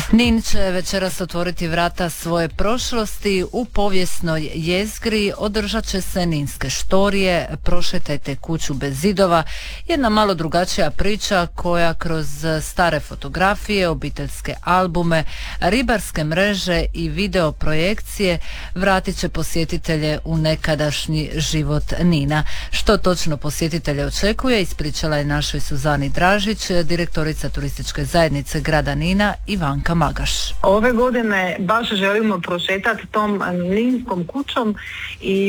Nin će večeras otvoriti vrata svoje prošlosti. U povijesnoj jezgri održat će se ninske štorije, prošetajte kuću bez zidova, jedna malo drugačija priča koja kroz stare fotografije, obiteljske albume, ribarske mreže i video projekcije vratit će posjetitelje u nekadašnji život Nina. Što točno posjetitelje očekuje, ispričala je našoj Suzani Dražić, direktorica turističke zajednice grada Nina, Ivanka Magaš. Ove godine baš želimo prošetati tom ninskom kućom i